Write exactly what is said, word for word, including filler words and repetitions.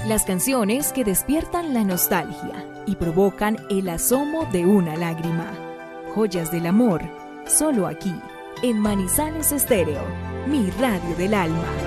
Las canciones que despiertan la nostalgia y provocan el asomo de una lágrima. Joyas del amor, solo aquí, en Manizales Estéreo, mi radio del alma.